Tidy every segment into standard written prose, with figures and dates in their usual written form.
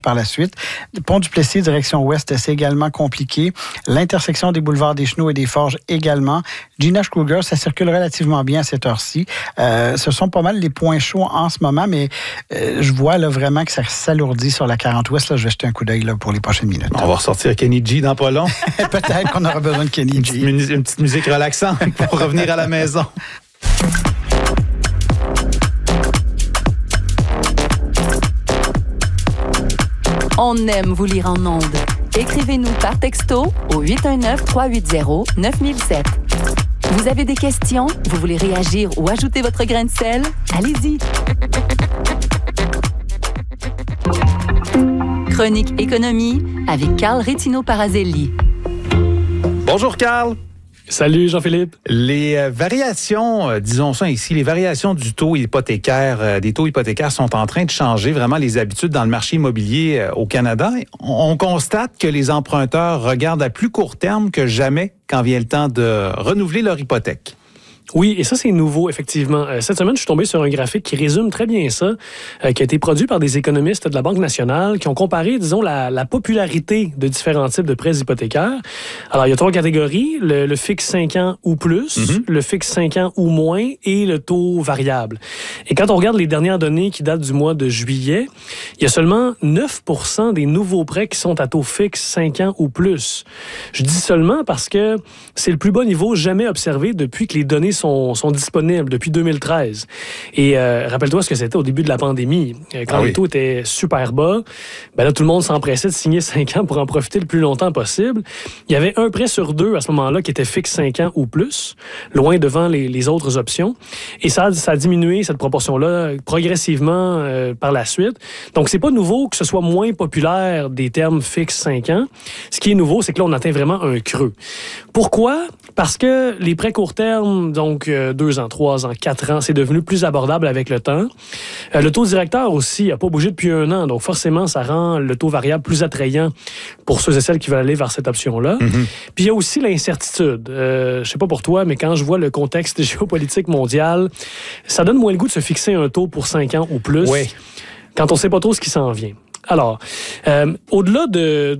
par la suite. Pont du Plessis, direction ouest, c'est également compliqué. L'intersection des boulevards des Chenaux et des Forges également. Gina Kruger, ça circule relativement bien à cette heure-ci. Ce sont pas mal les points chauds en ce moment, mais je vois là, vraiment que ça s'alourdit sur la 40 ouest. Là, je vais jeter un coup d'œil là, pour les prochaines minutes. On va ressortir Kenny G dans pas long. Peut-être qu'on aura besoin de Kenny G. Une petite musique relaxante pour revenir à la maison. On aime vous lire en ondes. Écrivez-nous par texto au 819-380-9007. Vous avez des questions? Vous voulez réagir ou ajouter votre grain de sel? Allez-y! Chronique économie avec Carl Rétino-Parazelli. Bonjour Carl! Salut Jean-Philippe. Les variations, disons ça ici, les variations du taux hypothécaire, des taux hypothécaires sont en train de changer vraiment les habitudes dans le marché immobilier au Canada. On constate que les emprunteurs regardent à plus court terme que jamais quand vient le temps de renouveler leur hypothèque. Oui, et ça, c'est nouveau, effectivement. Cette semaine, je suis tombé sur un graphique qui résume très bien ça, qui a été produit par des économistes de la Banque nationale qui ont comparé, disons, la popularité de différents types de prêts hypothécaires. Alors, il y a 3 catégories, le fixe 5 ans ou plus, le fixe 5 ans ou moins et le taux variable. Et quand on regarde les dernières données qui datent du mois de juillet, il y a seulement 9% des nouveaux prêts qui sont à taux fixe 5 ans ou plus. Je dis seulement parce que c'est le plus bas niveau jamais observé depuis que les données sont disponibles depuis 2013. Et rappelle-toi ce que c'était au début de la pandémie. Quand les taux étaient super bas, ben là, tout le monde s'empressait de signer 5 ans pour en profiter le plus longtemps possible. Il y avait un prêt sur 2 à ce moment-là qui était fixe 5 ans ou plus, loin devant les autres options. Et ça a diminué, cette proportion-là, progressivement par la suite. Donc, c'est pas nouveau que ce soit moins populaire des termes fixe 5 ans. Ce qui est nouveau, c'est que là, on atteint vraiment un creux. Pourquoi? Parce que les prêts court terme, donc 2 ans, 3 ans, 4 ans, c'est devenu plus abordable avec le temps. Le taux directeur aussi n'a pas bougé depuis 1 an, donc forcément, ça rend le taux variable plus attrayant pour ceux et celles qui veulent aller vers cette option-là. Puis il y a aussi l'incertitude. Je sais pas pour toi, mais quand je vois le contexte géopolitique mondial, ça donne moins le goût de se fixer un taux pour 5 ans ou plus quand on sait pas trop ce qui s'en vient. Alors, au-delà de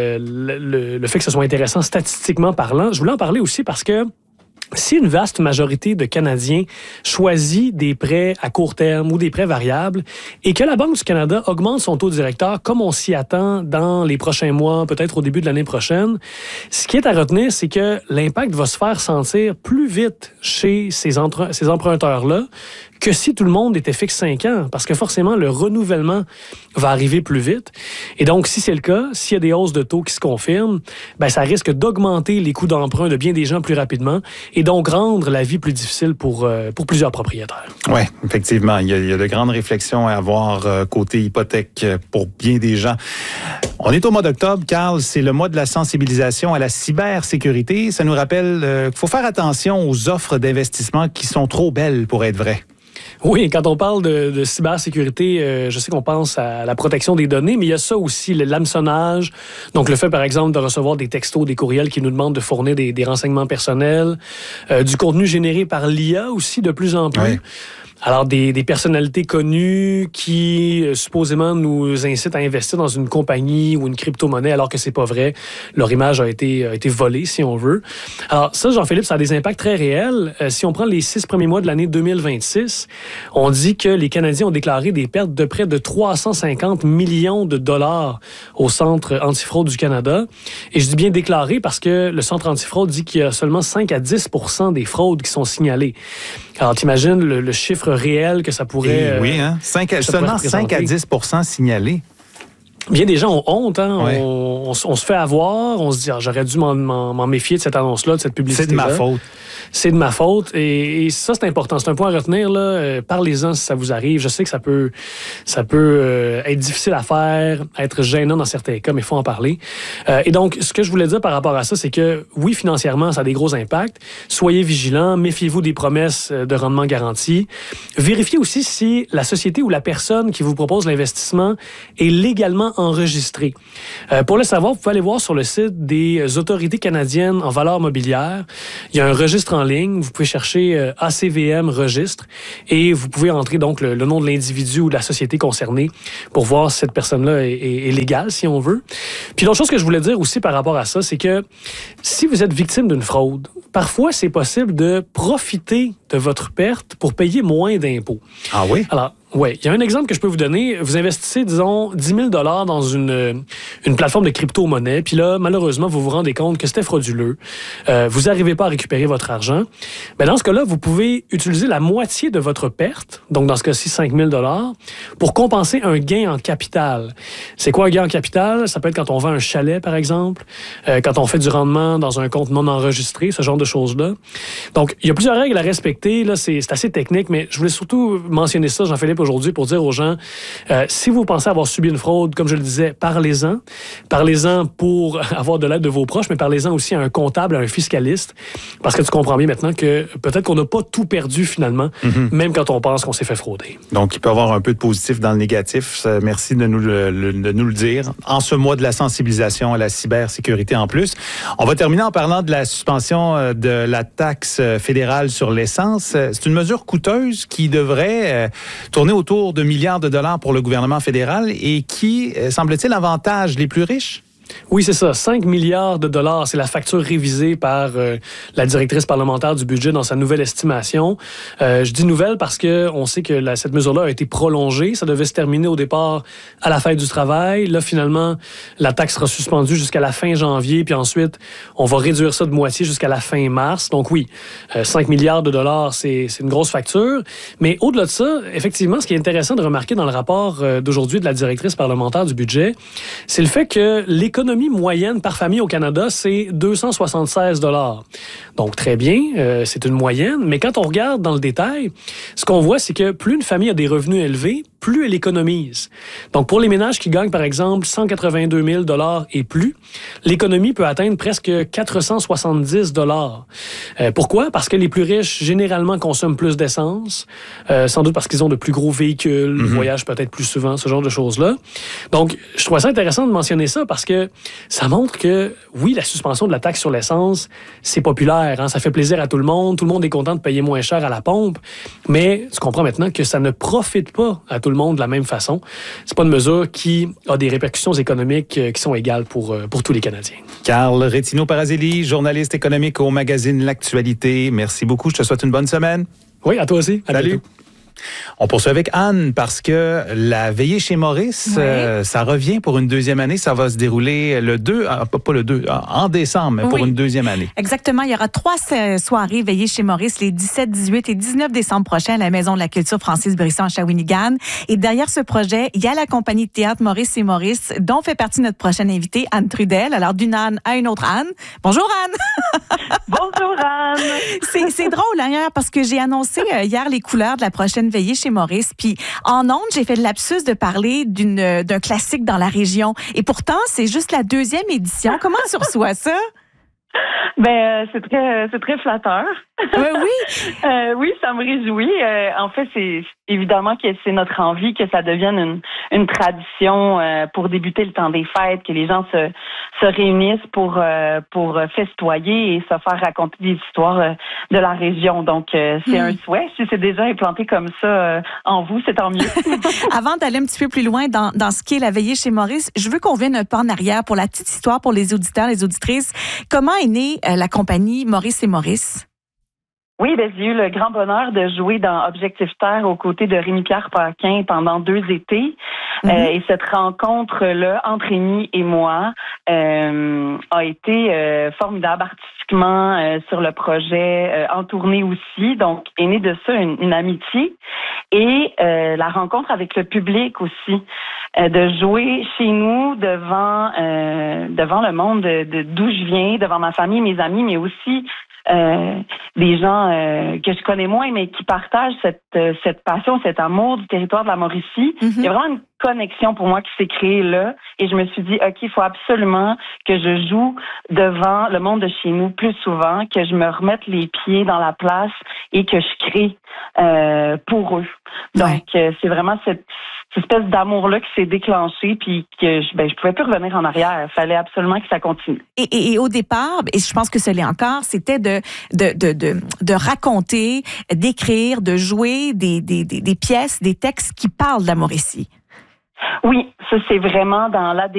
le fait que ce soit intéressant statistiquement parlant, je voulais en parler aussi parce que si une vaste majorité de Canadiens choisit des prêts à court terme ou des prêts variables et que la Banque du Canada augmente son taux directeur comme on s'y attend dans les prochains mois, peut-être au début de l'année prochaine, ce qui est à retenir, c'est que l'impact va se faire sentir plus vite chez ces emprunteurs-là que si tout le monde était fixe 5 ans, parce que forcément, le renouvellement va arriver plus vite. Et donc, si c'est le cas, s'il y a des hausses de taux qui se confirment, ben, ça risque d'augmenter les coûts d'emprunt de bien des gens plus rapidement et donc rendre la vie plus difficile pour plusieurs propriétaires. Oui, effectivement. Il y a de grandes réflexions à avoir côté hypothèque pour bien des gens. On est au mois d'octobre, Carl, c'est le mois de la sensibilisation à la cybersécurité. Ça nous rappelle qu'il faut faire attention aux offres d'investissement qui sont trop belles pour être vraies. Oui, quand on parle de cybersécurité, je sais qu'on pense à la protection des données, mais il y a ça aussi, l'hameçonnage. Donc, le fait, par exemple, de recevoir des textos, des courriels qui nous demandent de fournir des renseignements personnels, du contenu généré par l'IA aussi de plus en plus. Oui. Alors, des personnalités connues qui, supposément, nous incitent à investir dans une compagnie ou une crypto-monnaie alors que c'est pas vrai. Leur image a été volée, si on veut. Alors, ça, Jean-Philippe, ça a des impacts très réels. Si on prend les 6 premiers mois de l'année 2026, on dit que les Canadiens ont déclaré des pertes de près de 350 millions de dollars au Centre antifraude du Canada. Et je dis bien déclaré parce que le Centre antifraude dit qu'il y a seulement 5 à 10% des fraudes qui sont signalées. Alors, t'imagines le chiffre réel que ça pourrait... oui, hein? Seulement 5 à 10% signalés. Bien des gens ont honte, hein? Ouais. On se fait avoir, on se dit j'aurais dû m'en méfier de cette annonce-là, de cette publicité-là. C'est de ma faute. C'est de ma faute. Et ça, c'est important. C'est un point à retenir, là. Parlez-en si ça vous arrive. Je sais que ça peut être difficile à faire, être gênant dans certains cas, mais il faut en parler. Et donc, ce que je voulais dire par rapport à ça, c'est que, oui, financièrement, ça a des gros impacts. Soyez vigilants, méfiez-vous des promesses de rendement garanti. Vérifiez aussi si la société ou la personne qui vous propose l'investissement est légalement enregistrée. Pour le savoir, vous pouvez aller voir sur le site des autorités canadiennes en valeurs mobilières. Il y a un registre en ligne. Vous pouvez chercher ACVM registre et vous pouvez entrer donc le nom de l'individu ou de la société concernée pour voir si cette personne-là est légale, si on veut. Puis l'autre chose que je voulais dire aussi par rapport à ça, c'est que si vous êtes victime d'une fraude, parfois c'est possible de profiter de votre perte pour payer moins d'impôts. Ah oui? Alors, oui, il y a un exemple que je peux vous donner. Vous investissez, disons, 10 000 $ dans une plateforme de crypto-monnaie, puis là, malheureusement, vous vous rendez compte que c'était frauduleux. Vous n'arrivez pas à récupérer votre argent. Mais dans ce cas-là, vous pouvez utiliser la moitié de votre perte, donc dans ce cas-ci, 5 000 $, pour compenser un gain en capital. C'est quoi un gain en capital? Ça peut être quand on vend un chalet, par exemple, quand on fait du rendement dans un compte non enregistré, ce genre de choses-là. Donc, il y a plusieurs règles à respecter. Là, c'est assez technique, mais je voulais surtout mentionner ça, Jean-Philippe, aujourd'hui pour dire aux gens, si vous pensez avoir subi une fraude, comme je le disais, parlez-en. Parlez-en pour avoir de l'aide de vos proches, mais parlez-en aussi à un comptable, à un fiscaliste, parce que tu comprends bien maintenant que peut-être qu'on n'a pas tout perdu finalement, même quand on pense qu'on s'est fait frauder. Donc, il peut y avoir un peu de positif dans le négatif. Merci de nous le dire. En ce mois de la sensibilisation à la cybersécurité en plus. On va terminer en parlant de la suspension de la taxe fédérale sur l'essence. C'est une mesure coûteuse qui devrait tourner autour de milliards de dollars pour le gouvernement fédéral et qui, semble-t-il, avantage les plus riches? Oui, c'est ça. 5 milliards de dollars, c'est la facture révisée par la directrice parlementaire du budget dans sa nouvelle estimation. Je dis nouvelle parce que on sait que cette mesure-là a été prolongée. Ça devait se terminer au départ à la fête du travail. Là, finalement, la taxe sera suspendue jusqu'à la fin janvier, puis ensuite, on va réduire ça de moitié jusqu'à la fin mars. Donc oui, 5 milliards de dollars, c'est une grosse facture. Mais au-delà de ça, effectivement, ce qui est intéressant de remarquer dans le rapport d'aujourd'hui de la directrice parlementaire du budget, c'est le fait que l'économie moyenne par famille au Canada, c'est 276 $. Donc, très bien, c'est une moyenne. Mais quand on regarde dans le détail, ce qu'on voit, c'est que plus une famille a des revenus élevés, plus elle économise. Donc, pour les ménages qui gagnent, par exemple, 182 000 $ et plus, l'économie peut atteindre presque 470 $. Pourquoi? Parce que les plus riches, généralement, consomment plus d'essence, sans doute parce qu'ils ont de plus gros véhicules, voyagent peut-être plus souvent, ce genre de choses-là. Donc, je trouve ça intéressant de mentionner ça parce que ça montre que, oui, la suspension de la taxe sur l'essence, c'est populaire, hein? Ça fait plaisir à tout le monde est content de payer moins cher à la pompe, mais tu comprends maintenant que ça ne profite pas à tout le monde de la même façon. C'est pas une mesure qui a des répercussions économiques qui sont égales pour tous les Canadiens. Carl Retino-Parazelli, journaliste économique au magazine L'Actualité. Merci beaucoup, je te souhaite une bonne semaine. Oui, à toi aussi. À Salut. bientôt. On poursuit avec Anne parce que la veillée chez Maurice, ça revient pour une deuxième année. Ça va se dérouler en décembre, mais pour une deuxième année. Exactement. Il y aura 3 soirées veillées chez Maurice les 17, 18 et 19 décembre prochains à la Maison de la Culture Francis Brisson à Shawinigan. Et derrière ce projet, il y a la compagnie de théâtre Maurice et Maurice, dont fait partie notre prochaine invitée, Anne Trudel. Alors, d'une Anne à une autre Anne. Bonjour, Anne! Bonjour, Anne! C'est drôle, hein, parce que j'ai annoncé hier les couleurs de la prochaine veillée chez Maurice. Puis en ondes, j'ai fait le lapsus de parler d'un classique dans la région. Et pourtant, c'est juste la 2e édition. Comment tu reçois ça? Ben, c'est très flatteur. Oui. Oui, ça me réjouit. En fait, c'est évidemment que c'est notre envie que ça devienne une tradition pour débuter le temps des fêtes, que les gens se réunissent pour festoyer et se faire raconter des histoires de la région. Donc, c'est un souhait. Si c'est déjà implanté comme ça en vous, c'est tant mieux. Avant d'aller un petit peu plus loin dans ce qu'est la veillée chez Maurice, je veux qu'on vienne un peu en arrière pour la petite histoire pour les auditeurs, les auditrices. Comment est née la compagnie Maurice et Maurice? Oui, ben, j'ai eu le grand bonheur de jouer dans Objectif Terre aux côtés de Rémi-Pierre Paquin pendant 2 étés. Et cette rencontre-là entre Rémi et moi a été formidable artistiquement sur le projet, en tournée aussi. Donc, est née de ça une amitié. Et la rencontre avec le public aussi. De jouer chez nous devant le monde d'où je viens, devant ma famille, mes amis, mais aussi des gens que je connais moins, mais qui partagent cette passion, cet amour du territoire de la Mauricie. Il y a vraiment une connexion pour moi qui s'est créée là. Et je me suis dit, OK, il faut absolument que je joue devant le monde de chez nous plus souvent, que je me remette les pieds dans la place et que je crée pour eux. Donc, c'est vraiment cette espèce d'amour-là qui s'est déclenché, puis que je pouvais plus revenir en arrière. Il fallait absolument que ça continue. Et au départ, et je pense que ce l'est encore, c'était de raconter, d'écrire, de jouer des pièces, des textes qui parlent de la Mauricie. Oui, ça c'est vraiment dans l'ADN